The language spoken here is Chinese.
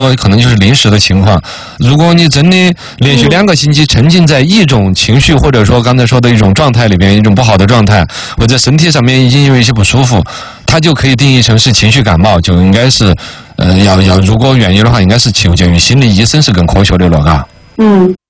可能就是临时的情况。如果你真的连续2个星期沉浸在一种情绪，或者说刚才说的一种状态里边，一种不好的状态，或者身体上面已经有一些不舒服，它就可以定义成是情绪感冒，就应该是，如果愿意的话，应该是求见于心理医生是更科学的了，嘎。